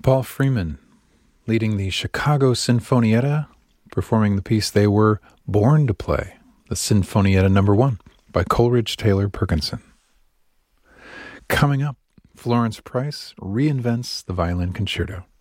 Paul Freeman, leading the Chicago Sinfonietta, performing the piece they were born to play, the Sinfonietta No. 1 by Coleridge Taylor Perkinson. Coming up, Florence Price reinvents the violin concerto.